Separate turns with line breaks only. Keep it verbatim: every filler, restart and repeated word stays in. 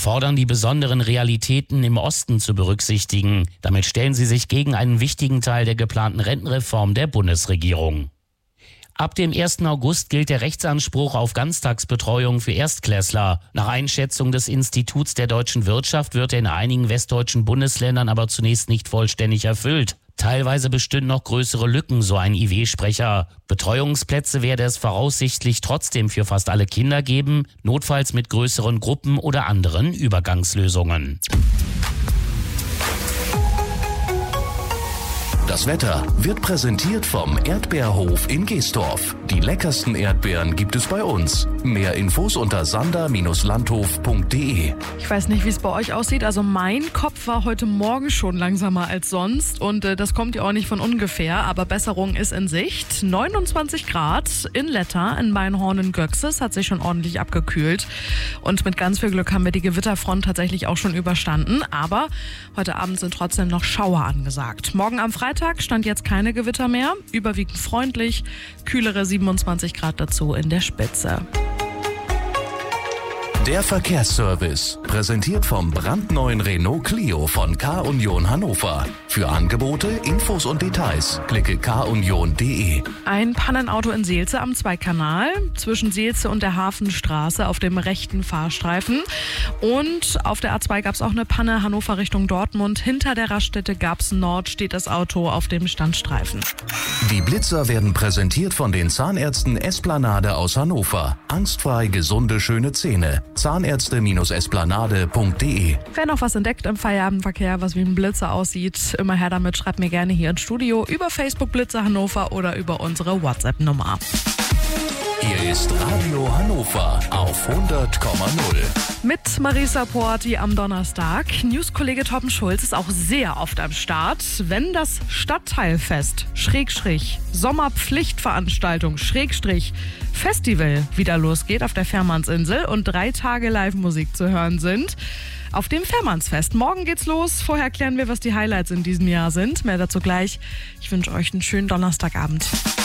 fordern, die besonderen Realitäten im Osten zu berücksichtigen. Damit stellen sie sich gegen einen wichtigen Teil der geplanten Rentenreform der Bundesregierung. Ab dem ersten August gilt der Rechtsanspruch auf Ganztagsbetreuung für Erstklässler. Nach Einschätzung des Instituts der deutschen Wirtschaft wird er in einigen westdeutschen Bundesländern aber zunächst nicht vollständig erfüllt. Teilweise bestünden noch größere Lücken, so ein I W-Sprecher. Betreuungsplätze werde es voraussichtlich trotzdem für fast alle Kinder geben, notfalls mit größeren Gruppen oder anderen Übergangslösungen.
Das Wetter wird präsentiert vom Erdbeerhof in Geesdorf. Die leckersten Erdbeeren gibt es bei uns. Mehr Infos unter sander Bindestrich landhof punkt de.
Ich weiß nicht, wie es bei euch aussieht. Also mein Kopf war heute Morgen schon langsamer als sonst. Und äh, das kommt ja auch nicht von ungefähr. Aber Besserung ist in Sicht. neunundzwanzig Grad in Letter, in Meinhorn in Göxis. Hat sich schon ordentlich abgekühlt. Und mit ganz viel Glück haben wir die Gewitterfront tatsächlich auch schon überstanden. Aber heute Abend sind trotzdem noch Schauer angesagt. Morgen am Freitag stand jetzt keine Gewitter mehr, überwiegend freundlich, kühlere siebenundzwanzig Grad dazu in der Spitze.
Der Verkehrsservice, präsentiert vom brandneuen Renault Clio von K-Union Hannover. Für Angebote, Infos und Details klicke k union punkt de.
Ein Pannenauto in Seelze am Zweikanal, zwischen Seelze und der Hafenstraße auf dem rechten Fahrstreifen. Und auf der A zwei gab es auch eine Panne, Hannover Richtung Dortmund. Hinter der Raststätte Garbsen Nord steht das Auto auf dem Standstreifen.
Die Blitzer werden präsentiert von den Zahnärzten Esplanade aus Hannover. Angstfrei gesunde, schöne Zähne. zahnärzte Bindestrich esplanade punkt de.
Wer noch was entdeckt im Feierabendverkehr, was wie ein Blitzer aussieht, immer her damit, schreibt mir gerne hier ins Studio über Facebook Blitzer Hannover oder über unsere WhatsApp-Nummer.
Hier ist Radio Hannover auf hundert Komma null.
Mit Marisa Porti am Donnerstag. News-Kollege Torben Schulz ist auch sehr oft am Start. Wenn das Stadtteilfest, Schrägstrich, Sommerpflichtveranstaltung, Schrägstrich, Festival wieder losgeht auf der Fährmannsinsel und drei Tage Live-Musik zu hören sind. Auf dem Fährmannsfest. Morgen geht's los. Vorher klären wir, was die Highlights in diesem Jahr sind. Mehr dazu gleich. Ich wünsche euch einen schönen Donnerstagabend.